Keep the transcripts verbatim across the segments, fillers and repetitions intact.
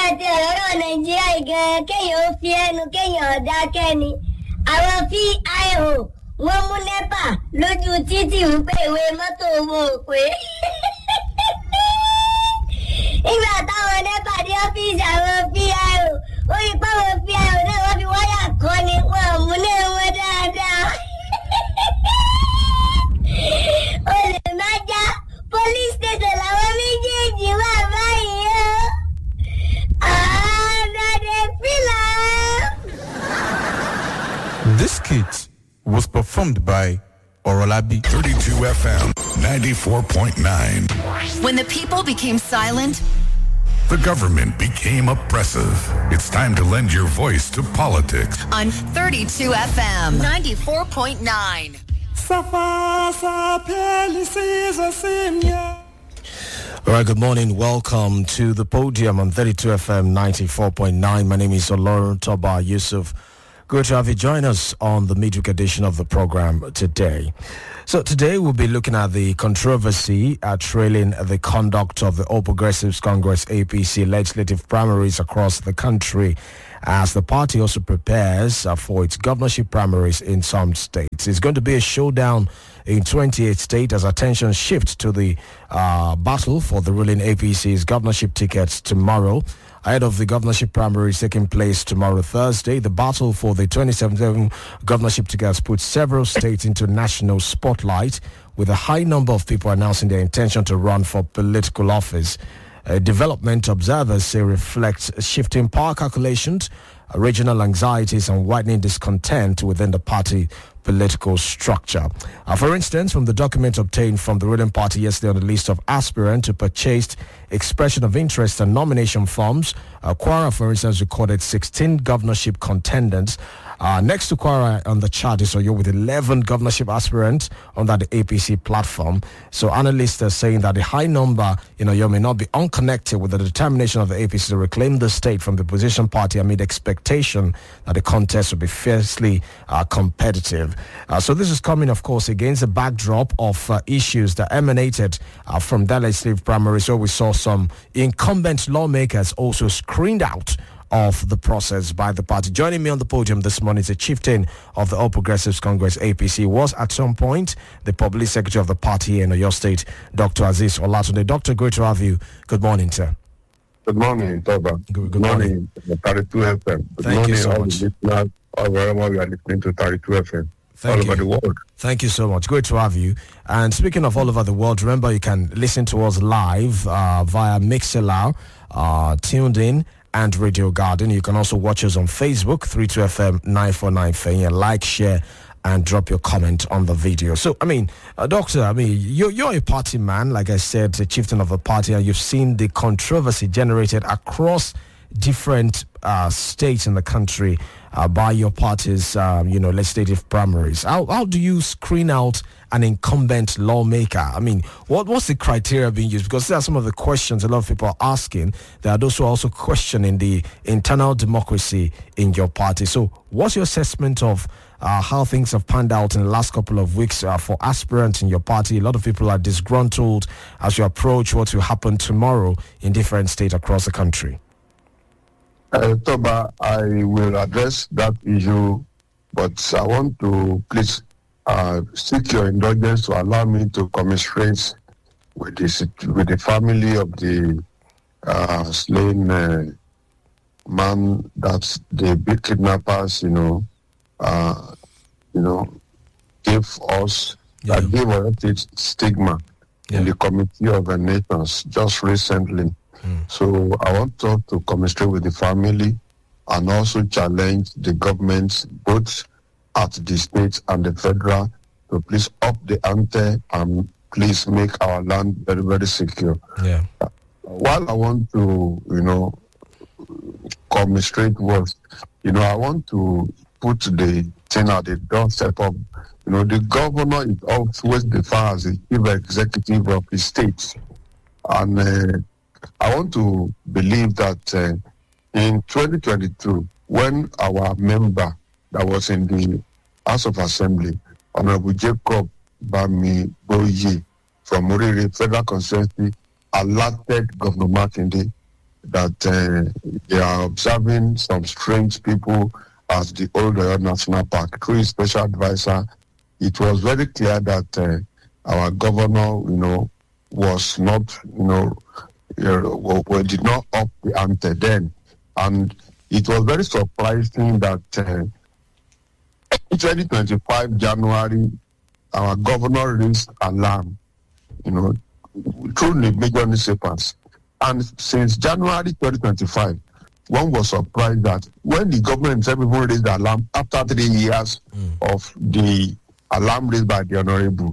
ti ọ̀rọ̀ Nàìjíríà gan kéèyàn fi ẹnu kéèyàn dákẹ́ ni. Àwọn P I O wọ́n mú NEPA lójú títì wípé ìwé mọ́tò owó òpè. Ìgbà táwọn NEPA dé ọ́fíìsì àwọn P I O, ó rí páwọn P I O náà wọ́n fi wáyà kọ́ ni wọ́n mú ní wọn dáadáa. Olè má já police station làwọn méjèèjì wà báyìí o. This skit was performed by Orolabi. thirty-two F M, ninety-four point nine. When the people became silent, the government became oppressive. It's time to lend your voice to politics. On thirty-two F M, ninety-four point nine. All right, good morning. Welcome to the podium on thirty-two F M ninety-four point nine. My name is Olorun Toba Yusuf. Good to have you join us on the midweek edition of the program today. So today we'll be looking at the controversy uh, trailing the conduct of the All Progressives Congress A P C legislative primaries across the country, as the party also prepares uh, for its governorship primaries in some states. It's going to be a showdown in twenty-eight states as attention shifts to the uh, battle for the ruling A P C's governorship tickets tomorrow. Ahead of the governorship primaries taking place tomorrow, Thursday, the battle for the twenty seventeen governorship tickets puts several states into national spotlight, with a high number of people announcing their intention to run for political office. Uh, development observers say reflects shifting power calculations, uh, regional anxieties, and widening discontent within the party political structure. Uh, for instance, from the document obtained from the ruling party yesterday on the list of aspirants who purchased expression of interest and nomination forms, uh, Kwara, for instance, recorded sixteen governorship contenders. Uh, next to Kwara on the chart is Oyo with eleven governorship aspirants under the A P C platform. So analysts are saying that the high number in Oyo may not be unconnected with the determination of the A P C to reclaim the state from the opposition party amid expectation that the contest will be fiercely uh, competitive. Uh, so this is coming, of course, against the backdrop of uh, issues that emanated uh, from that legislative primaries, where we saw some incumbent lawmakers also screened out of the process by the party. Joining me on the podium this morning is the chieftain of the All Progressives Congress A P C, was at some point the public secretary of the party in Oyo State, Doctor Aziz Olatunde. Doctor, great to have you. Good morning, sir. Good morning, Toba. Good, good morning. morning, thirty-two F M. Good Thank morning, you so all much. the listeners, or wherever we are listening to thirty-two F M. Thank all you. over the world. Thank you so much. Great to have you. And speaking of all over the world, remember you can listen to us live uh, via Mixlr, uh, tuned in, and Radio Garden. You can also watch us on Facebook, thirty-two F M nine forty-nine Fenya. Like, share, and drop your comment on the video. So, I mean, uh, Doctor, I mean, you're, you're a party man, like I said, the chieftain of a party, and you've seen the controversy generated across different uh, states in the country uh, by your party's, um, you know, legislative primaries. How, how do you screen out an incumbent lawmaker? I mean, what what's the criteria being used? Because there are some of the questions a lot of people are asking. There are those who are also questioning the internal democracy in your party. So what's your assessment of uh, how things have panned out in the last couple of weeks uh, for aspirants in your party? A lot of people are disgruntled as you approach what will happen tomorrow in different states across the country. Uh, Toba, I will address that issue, but I want to please uh, seek your indulgence to allow me to commiserate with the, with the family of the uh, slain uh, man that the big kidnappers, you know, uh, you know, gave us, Yeah. that gave us a stigma Yeah. in the Committee of the Nations just recently. Mm. So I want to, to commiserate with the family and also challenge the government, both at the state and the federal, to please up the ante and please make our land very, very secure. Yeah. While I want to, you know, commiserate was, you know, I want to put the thing at the doorstep of, you know, the governor is always defined as the chief executive of the state. And uh, I want to believe that uh, in twenty twenty-two, when our member that was in the House of Assembly, Honorable Jacob Bami Boye from Muriri Federal Constituency, alerted Governor Makinde that uh, they are observing some strange people as the old Oyo National Park. Through his special advisor, it was very clear that uh, our governor, you know, was not, you know, uh, well, did not up the ante then. And it was very surprising that uh, twenty twenty-five January, our governor raised alarm, you know, through the major newspapers. And since January twenty twenty-five, one was surprised that when the government himself even raised the alarm after three years mm. of the alarm raised by the honorable,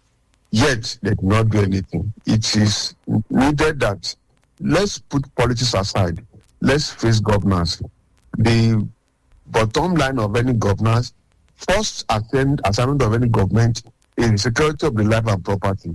yet they did not do anything. It is needed that let's put politics aside. Let's face governance. The bottom line of any governance, first assignment of any government is the security of the life and property.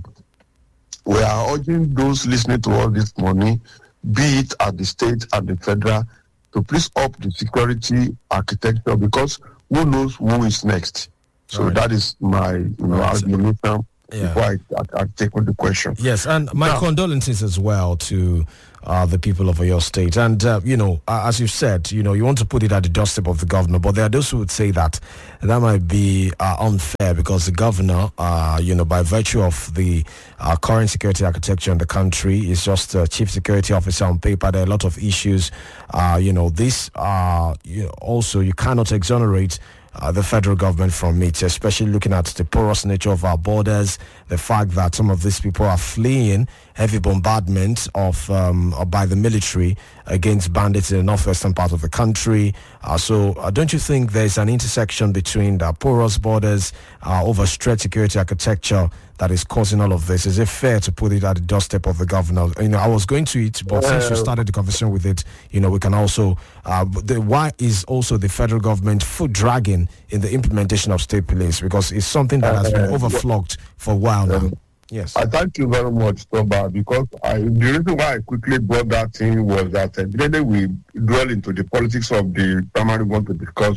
We are urging those listening to all this morning, be it at the state and the federal, to please up the security architecture, because who knows who is next. So right. that is my you know, right. argument now. Yeah. Before I, I, I take on the question. Yes, and my now, condolences as well to uh, the people of your state. And, uh, you know, uh, as you said, you know, you want to put it at the doorstep of the governor, but there are those who would say that that might be uh, unfair because the governor, uh, you know, by virtue of the uh, current security architecture in the country, is just a chief security officer on paper. There are a lot of issues. Uh, you know, this uh, you know, also, you cannot exonerate Uh, the federal government from it, especially looking at the porous nature of our borders, the fact that some of these people are fleeing heavy bombardment of um, by the military against bandits in the northwestern part of the country. Uh, so uh, don't you think there's an intersection between the porous borders, uh, overstretched security architecture that is causing all of this? Is it fair to put it at the doorstep of the governor? You know, I was going to it, but since you started the conversation with it, you know, we can also, uh, the, why is also the federal government foot dragging in the implementation of state police? Because it's something that has been overflogged for a while now. Yes. I thank you very much, Toba, because I, the reason why I quickly brought that in was that uh, today we dwell into the politics of the primary one to discuss.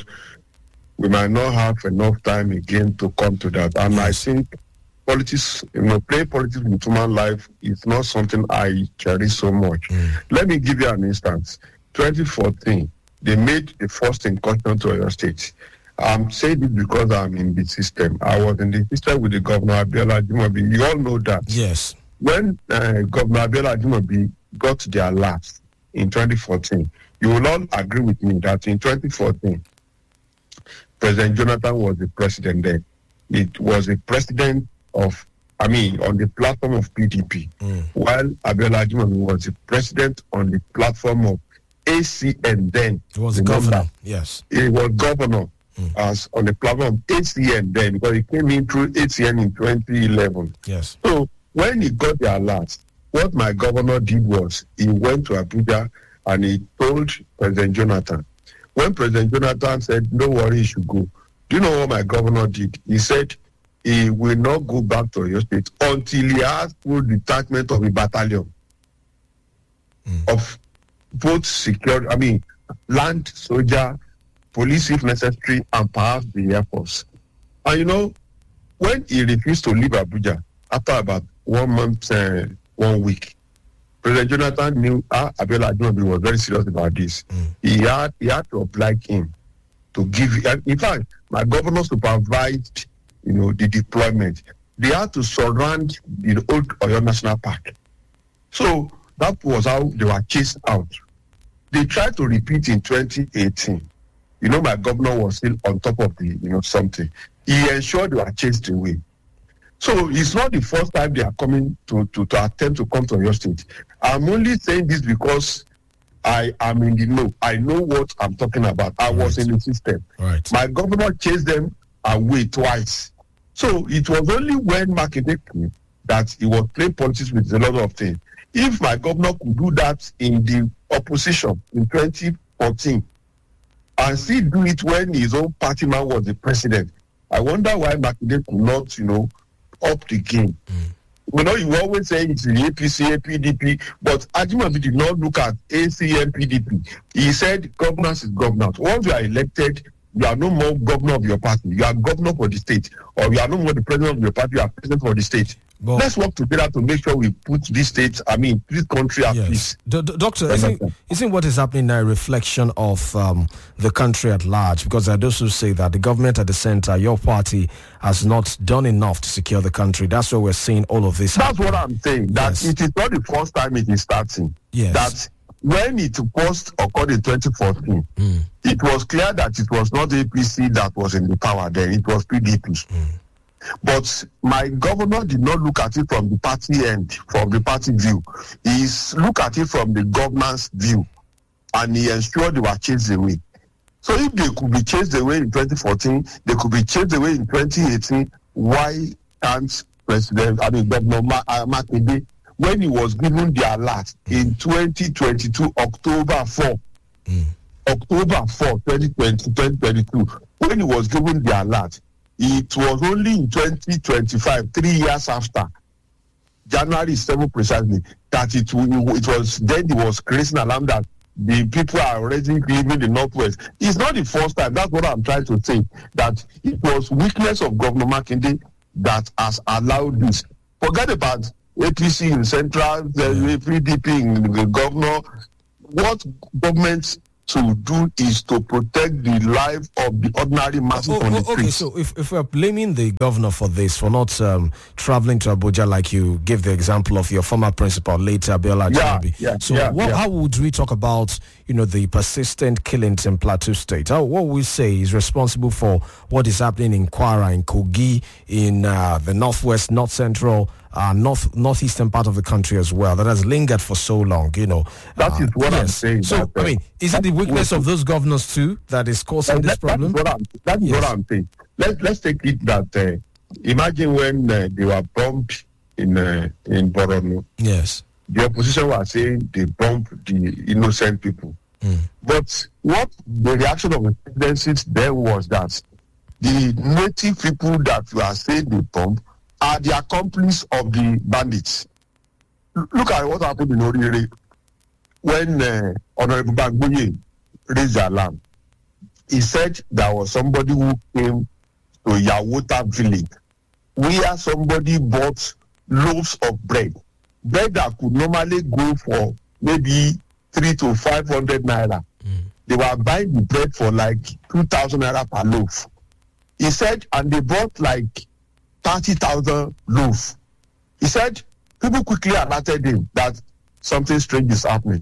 We might not have enough time again to come to that. And yes. I think politics, you know, playing politics in human life is not something I cherish so much. Mm. Let me give you an instance. twenty fourteen, they made the first incursion to Oyo State. I'm saying this because I'm in the system. I was in the system with the Governor Abiola Ajimobi. You all know that. Yes. When uh, Governor Abiola Ajimobi got their last in twenty fourteen, you will all agree with me that in twenty fourteen, President Jonathan was the president then. It was a president of, I mean, on the platform of P D P, mm. while Abiola Ajimobi was the president on the platform of A C N then. He was the governor, yes. He was governor. Mm. As on the platform of A C N then, because he came in through A C N in twenty eleven. Yes. So when he got their last, what my governor did was he went to Abuja and he told President Jonathan. When President Jonathan said, "No worry, he should go," do you know what my governor did? He said he will not go back to your state until he has full detachment of a battalion mm. of both security, I mean, land, soldier, police if necessary, and perhaps the Air Force. And you know, when he refused to leave Abuja, after about one month, uh, one week, President Jonathan knew ah, Abiola Ajimobi was very serious about this. Mm. He had he had to oblige him to give. In fact, my governor supervised, you know, the deployment. They had to surround the old Oyo National Park. So that was how they were chased out. They tried to repeat in twenty eighteen. You know, my governor was still on top of the, you know, something. He ensured they were chased away. So it's not the first time they are coming to, to, to attempt to come to your state. I'm only saying this because I am in the know. I know what I'm talking about. I right. was in the system. Right. My governor chased them away twice. So it was only when Makinde came that he was playing politics with a lot of things. If my governor could do that in the opposition in twenty fourteen, and still do it when his own party man was the president, I wonder why Makinde could not, you know, up the game. Mm. You know, you always say it's the A P C, A P D P, but Ajimobi did not look at A C M, P D P. He said governance is governance. Once you are elected, you are no more governor of your party. You are governor for the state. Or you are no more the president of your party. You are president for the state. But let's work together to make sure we put this state, I mean, this country at yes. peace. D- D- Doctor, isn't, isn't what is happening now a reflection of um, the country at large? Because I also say that the government at the center, your party, has not done enough to secure the country. That's why we're seeing all of this That's happen. what I'm saying. That yes. it is not the first time it is starting. Yes. That when it first occurred in twenty fourteen, mm. it was clear that it was not A P C that was in the power then. It was P D P. Mm. But my governor did not look at it from the party end, from the party view. He looked at it from the governance view, and he ensured they were chased away. So if they could be chased away in twenty fourteen, they could be chased away in twenty eighteen. Why can't President, I mean Governor Ma- uh, Makinde, when he was given the alert in twenty twenty-two, October fourth, mm. October fourth, twenty twenty, twenty twenty-two, when he was given the alert, it was only in twenty twenty-five, three years after, January seventh precisely, that it, it was then it was creating alarm that the people are already leaving the Northwest. It's not the first time. That's what I'm trying to say, that it was weakness of Governor Makinde that has allowed this. Forget about A P C in Central, the P D P in the governor. What government to do is to protect the life of the ordinary masses oh, on the oh, streets. Okay, so if, if we're blaming the governor for this, for not um, traveling to Abuja, like you gave the example of your former principal, later Abiola yeah, Ajanabi. Yeah, so yeah, what, yeah. how would we talk about, you know, the persistent killings in Plateau State? How, what we say is responsible for what is happening in Kwara, in Kogi, in uh, the Northwest, North Central, Uh, north northeastern part of the country as well, that has lingered for so long, you know. That uh, is what yes. I'm saying. So, that, uh, I mean, is it the weakness of those governors too that is causing that, this problem? That is what I'm, that is yes. what I'm saying. Let's let's take it that uh, imagine when uh, they were bombed in uh, in Borno. Yes. The opposition was saying they bombed the innocent people. Mm. But what the reaction of the presidency then was that the native people that you are saying they bombed are the accomplice of the bandits. Look at what happened in Orire when uh, Honorable Bagboye raised the alarm. He said there was somebody who came to Yawota village where somebody bought loaves of bread. Bread that could normally go for maybe three to five hundred naira. Mm. They were buying the bread for like two thousand naira per loaf. He said, and they bought like thirty thousand loaves. He said people quickly alerted him that something strange is happening.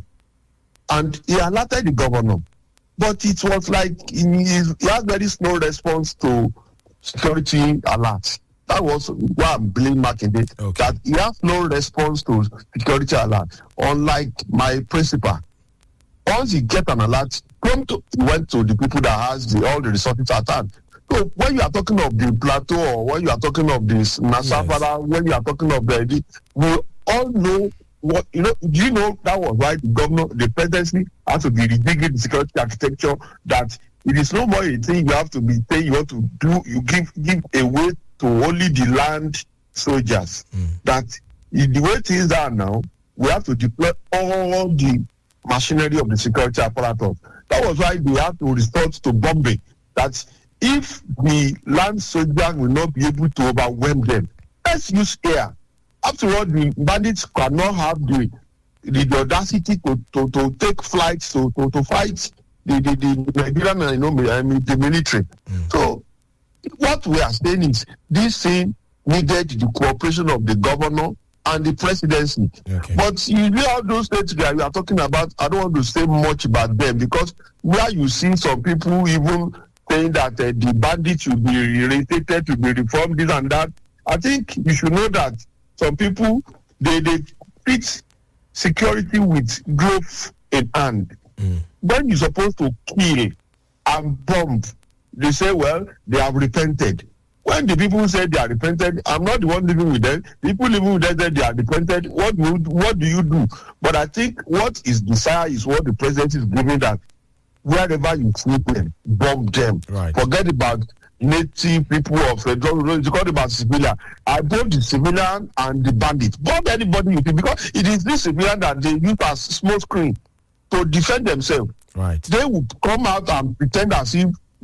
And he alerted the governor. But it was like he, he had very slow response to security alerts. That was why I'm blaming Makinde. Okay. That he has no response to security alert. Unlike my principal, once he get an alert, prompt he went to the people that has the, all the resources at hand. So when you are talking of the plateau, or when you are talking of this Nasafara, yes. when you are talking of the, we all know what, you know, do you know that was why the governor, the presidency has to be redigging the security architecture, that it is no more a thing you have to be saying you want to do, you give give away to only the land soldiers. Mm. That in the way things are now, we have to deploy all the machinery of the security apparatus. That was why they have to resort to bombing. That if the land soldiers will not be able to overwhelm them, let's use air. After all, the bandits cannot have the the, the audacity to, to, to take flights to, to, to fight the the, the Nigerian, you know, I mean, the military. Mm. So what we are saying is this thing needed the cooperation of the governor and the presidency. Okay. But you know all those states that we are talking about, I don't want to say much about them, because where you see some people even saying that uh, the bandits should be reinstated, to be reformed, this and that. I think you should know that some people, they, they fit security with growth in hand. Mm. When you're supposed to kill and bomb, they say, well, they have repented. When the people say they are repented, I'm not the one living with them. People living with them say they are repented. What do you, what do you do? But I think what is desire is what the president is giving, that wherever you see them, bomb them. Right. Forget about native people of uh, don't talk about civilian. I bomb the civilian and the bandit. Bomb anybody you see, because it is this civilian that they use as small screen to defend themselves. Right. They would come out and pretend as if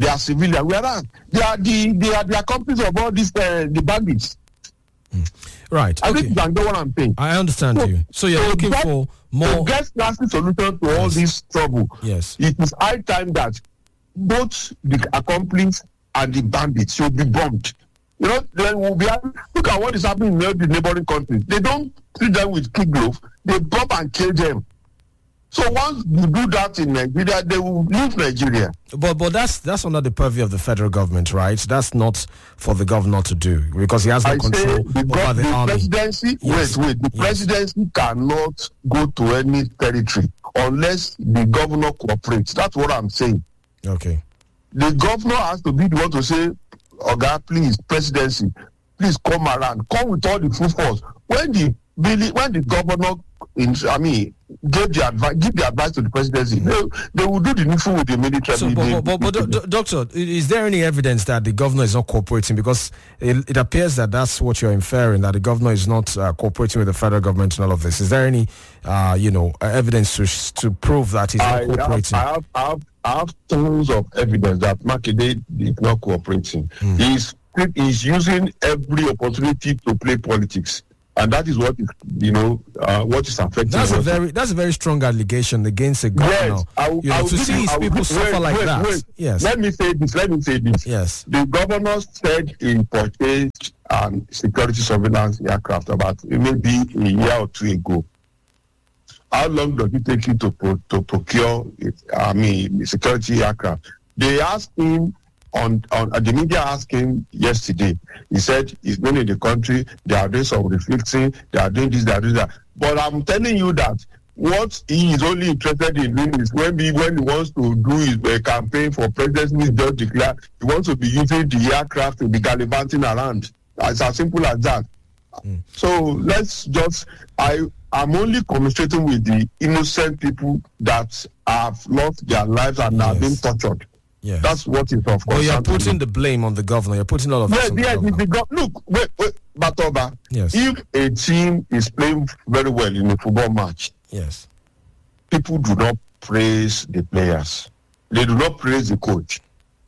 They are civilians. Whereas they are the they are the accomplices of all these uh, the bandits. Mm. Right. I okay. think you can get what I'm saying. I understand so, you. So you're so looking get, for more. To get lasting solution to all yes. this trouble. Yes. It is high time that both the accomplices and the bandits should be bombed. You know, then we'll be look at what is happening in the neighboring countries. They don't treat them with kid gloves. They bomb and kill them. So once you do that in Nigeria, they will leave Nigeria. But but that's that's under the purview of the federal government, right? That's not for the governor to do because he has no I control say the, over the, the army. presidency. Yes. Wait, wait. The yes. presidency cannot go to any territory unless the governor cooperates. That's what I'm saying. Okay. The governor has to be the one to say, "Oga, please, presidency, please come around, come with all the full force." When the when the governor, in, I mean, give the advice, give the advice to the presidency, they, they will do the needful with the military. So, but, but, but, but do, doctor, is there any evidence that the governor is not cooperating? Because it, it appears that that's what you're inferring, that the governor is not uh, cooperating with the federal government in all of this. Is there any, uh, you know, evidence to to prove that he's not I cooperating? Have, I have, I have, I have tons of evidence that Makinde is not cooperating. Mm. He's he's using every opportunity to play politics. And that is what is, you know, uh, what is affecting. That's a very, that's a very strong allegation against a governor. Yes, I will, you know, I will to see his people wait, suffer like wait, that. Wait. Yes. Let me say this. Let me say this. Yes. The governor said he purchased um, security surveillance aircraft about maybe a year or two ago. How long does it take you to pro- to procure? It, I mean, security aircraft. They asked him. On, on uh, the media asked him yesterday. He said he's been in the country. They are doing some reflecting. They are doing this. They are doing that. But I'm telling you that what he is only interested in doing is when he when he wants to do his uh, campaign for presidency, he just declare he wants to be using the aircraft to be gallivanting around. It's as simple as that. Mm. So let's just. I I'm only communicating with the innocent people that have lost their lives and yes. have been tortured. Yes. That's what is of course. But you're putting the blame on the governor. You're putting all of yes, this on yes, the governor. The go- look, wait, wait, Batoba. Yes. If a team is playing very well in a football match, yes, people do not praise the players. They do not praise the coach.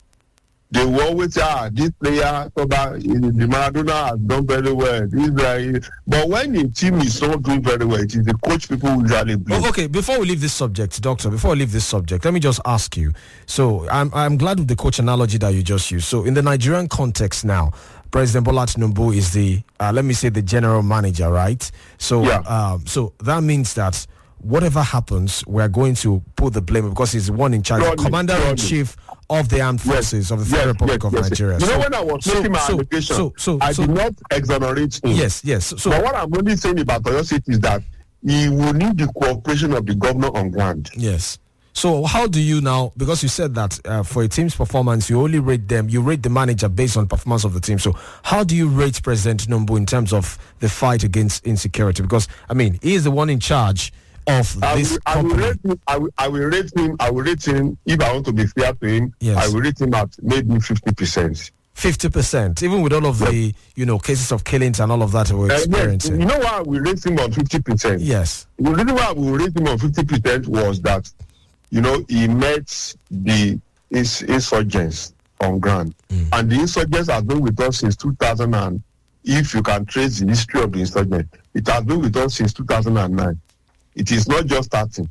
They will always say, ah, this player, Toba, the Maradona has done very well. This guy. But when a team is not doing very well, it is the coach people usually blame. Oh, okay, before we leave this subject, Doctor, before we leave this subject, let me just ask you. So I'm I'm glad with the coach analogy that you just used. So in the Nigerian context now, President Bola Tinubu is the, uh, let me say, the general manager, right? So, yeah. um, so that means that whatever happens, we're going to put the blame because he's the one in charge, the commander-in-chief of the armed forces yes, of the Federal yes, Republic yes, of yes, Nigeria. Yes. You so, know, when I was so, making my so, allegation, so, so, I so, did not exonerate him. Yes, yes. So, but what I'm only saying about Oyo State is that he will need the cooperation of the governor on ground. Yes. So how do you now, because you said that uh, for a team's performance, you only rate them, you rate the manager based on performance of the team. So how do you rate President Tinubu in terms of the fight against insecurity? Because, I mean, he is the one in charge of I this will, I company. will, rate him, I, will, I will rate him, I will rate him, if I want to be fair to him, yes. I will rate him at maybe fifty percent. fifty percent, even with all of yes. the, you know, cases of killings and all of that we're experiencing. Uh, yes. You know why we rate him on fifty percent? Yes. The reason why we rate him on fifty percent was that, you know, he met the ins- insurgents on ground. Mm. And the insurgents have been with us since two thousand, and if you can trace the history of the insurgents, it has been with us since two thousand nine. It is not just starting.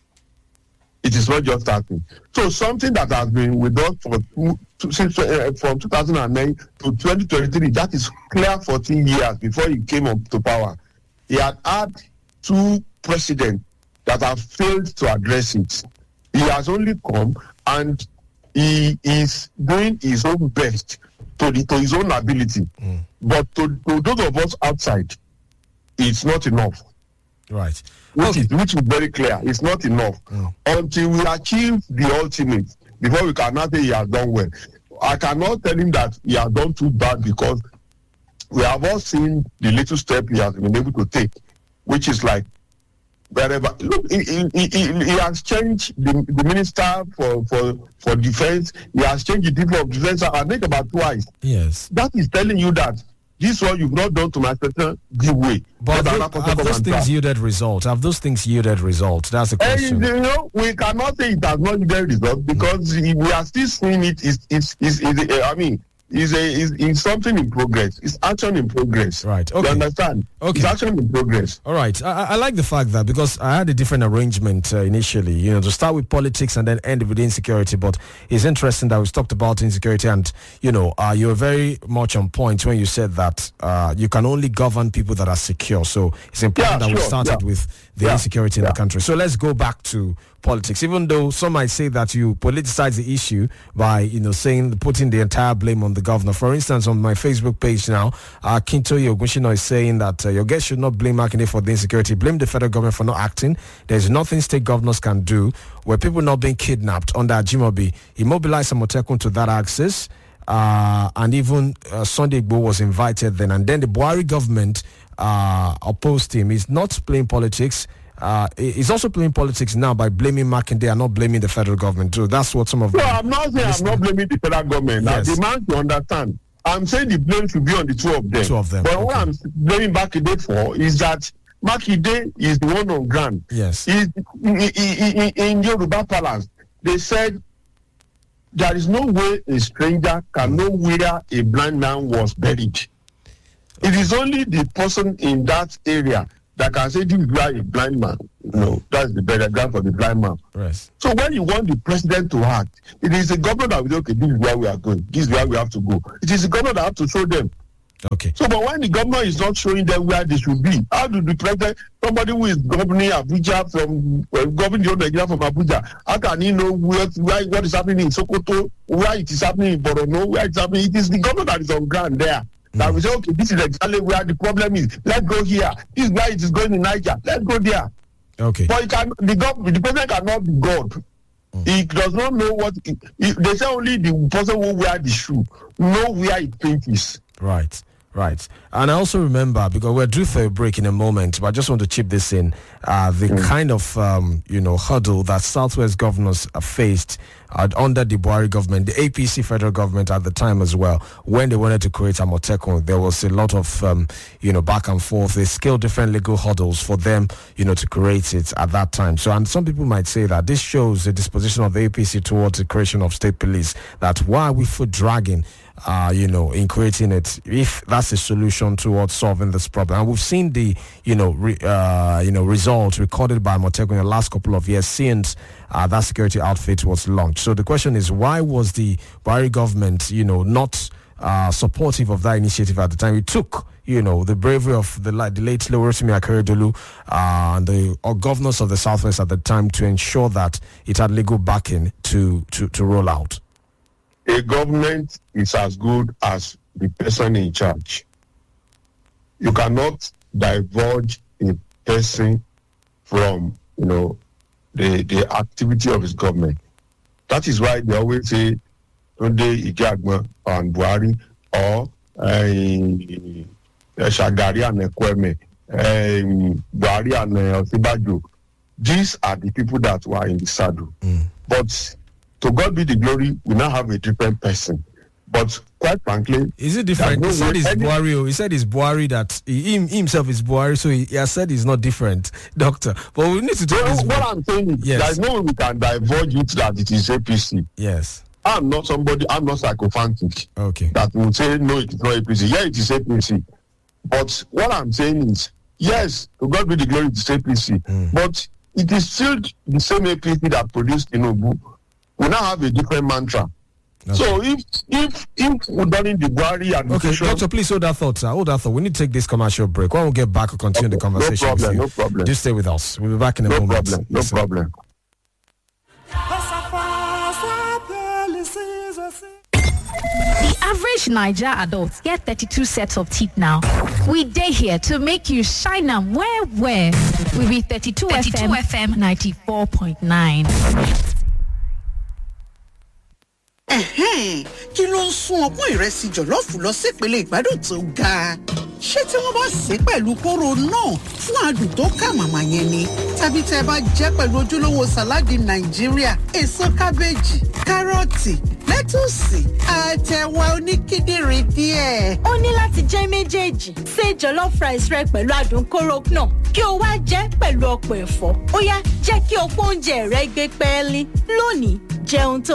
It is not just starting. So something that has been with us for two, two, since, uh, from two thousand nine to twenty twenty-three, that is clear fourteen years before he came up to power. He had had two presidents that have failed to address it. He has only come and he is doing his own best to, the, to his own ability. Mm. But to, to those of us outside, it's not enough. Right. Which, okay. is, which is very clear. It's not enough. Mm. Until we achieve the ultimate, before we can now say he has done well. I cannot tell him that he has done too bad because we have all seen the little step he has been able to take, which is like wherever. Look, he, he, he, he has changed the, the minister for, for, for defense. He has changed the people of defense, I think about twice. Yes. That is telling you that this one you've not done to my person, give way. But Let have, another person have come those and things try. yielded results? Have those things yielded results? That's the And, question. you know, we cannot say it has not yielded results because mm. we are still seeing it. It's, it's, it's, it's, uh, I mean, is a is, is something in progress. It's action in progress. Right. Okay. You understand? Okay. It's action in progress. All right. I, I like the fact that because I had a different arrangement uh, initially, you know, to start with politics and then end with insecurity. But it's interesting that we've talked about insecurity, and you know, uh, you're very much on point when you said that uh, you can only govern people that are secure. So it's important Yeah, that we sure. started Yeah. with the Yeah. insecurity in Yeah. the country. So let's go back to politics. Even though some might say that you politicize the issue by, you know, saying putting the entire blame on the governor. For instance, on my Facebook page now, uh, Kintoye Ogunshino is saying that uh, your guests should not blame Makinde for the insecurity. Blame the federal government for not acting. There's nothing state governors can do. Were people not being kidnapped under Ajimobi, he mobilized Amotekun to that axis. Uh, and even uh, Sunday Igboho was invited then. And then the Buhari government uh, opposed him. He's not playing politics. Uh, he's also playing politics now by blaming Makinde and not blaming the federal government too. That's what some of No, them... I'm not saying I'm not blaming the federal government. Yes. I demand to understand. I'm saying the blame should be on the two of them. Two of them, But okay. what I'm blaming Makinde for is that Makinde is the one on ground. Yes. He's, in, in, in Yoruba Palace, they said there is no way a stranger can know where a blind man was buried. It is only the person in that area that can say this is where a blind man. No, that's the burial ground for the blind man. Yes. So when you want the president to act, it is the governor that will say, okay, this is where we are going. This is where we have to go. It is the governor that have to show them. Okay. So, but when the governor is not showing them where they should be, how do the president, somebody who is governing Abuja from, uh, governing the whole Nigeria from Abuja, how can he know where, where, what is happening in Sokoto, where it is happening in Borno, where it's happening? It is the governor that is on ground there. Mm. That we say, okay, this is exactly where the problem is. Let's go here. This is where it is going in Niger. Let's go there. Okay. But it can, the, gov- the president cannot be God. Mm. He does not know what, he, he, they say only the person who wear the shoe know where it paint is. Right. Right. And I also remember, because we're due for a break in a moment, but I just want to chip this in, uh, the mm. kind of, um, you know, hurdle that Southwest governors faced uh, under the Buhari government, the A P C federal government at the time as well, when they wanted to create Amotekun. There was a lot of, um, you know, back and forth. They scaled different legal hurdles for them, you know, to create it at that time. So, and some people might say that this shows the disposition of the A P C towards the creation of state police, that why are we foot dragging, uh, you know, in creating it, if that's a solution towards solving this problem. And we've seen the, you know, re, uh, you know, results recorded by Amotekun in the last couple of years since uh, that security outfit was launched. So the question is, why was the Buhari government, you know, not uh, supportive of that initiative at the time? It took, you know, the bravery of the, the late Rotimi Akeredolu uh, and the uh, governors of the Southwest at the time to ensure that it had legal backing to, to, to roll out. A government is as good as the person in charge. You cannot divulge a person from, you know, the, the activity of his government. That is why they always say Tunde Ijeagban and Buhari, or uh, Shagari and Ekweme, um, Buhari and uh, Osinbajo. These are the people that were in the saddle. Mm. But to God be the glory, we now have a different person. But quite frankly, is it different? No he said it's any- Buhari. He said it's Buhari that he, him, himself is Buhari, so he, he has said it's not different, doctor. But we need to take Well, this. what one. I'm saying is, Yes. there's no way we can divulge it that it is A P C. Yes. I'm not somebody, I'm not psychophantic. Okay. That will say, no, it is not A P C. Yeah, it is A P C. But what I'm saying is, yes, to God be the glory, it is A P C. Mm. But it is still the same A P C that produced Tinubu. We now have a different mantra. Okay. So if if if we're done in the Buhari administration... Okay, doctor, please hold that thought, sir. Hold that thought. We need to take this commercial break. When we get back, we'll continue Okay, the conversation no problem, with you. no problem. Just stay with us. We'll be back in a No moment. problem, no Yes, sir. problem. The average Niger adult get thirty-two sets of teeth now. We dey here to make you shine am where where. We be thirty-two F M ninety-four point nine. Ẹ̀hẹ́n, kí ló ń sún ọpọ́n ìrẹsì jọ̀lọ́ọ̀fù lọ sípele ìgbádùn tó ga? ṣé tí wọ́n bá sè é pẹ̀lú kóró náà fún adùn tó kà màmá yẹn ni tàbí tẹ́ ẹ bá jẹ́ pẹ̀lú ojúlówó sàláàdì nàìjíríà èso kábéèjì kárọ̀tì lẹ́tùsì àtẹ̀wà oníkíndìnrín díẹ̀. ó ní láti jẹ́ méjèèjì ṣe jollof rice rẹ pẹ̀lú adùn kóró náà kí o wá jẹ́ pẹ̀lú ọ̀pọ̀ ẹ̀fọ́ ó yá jẹ́ kí ọ̀pọ̀ oúnjẹ rẹ gbé pẹ́ẹ́lí lónìí jẹun tó